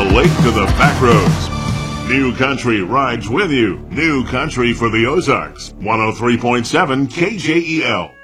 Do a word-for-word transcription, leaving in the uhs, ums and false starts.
lake to the back roads. New Country rides with you. New Country for the Ozarks. one oh three point seven K J E L.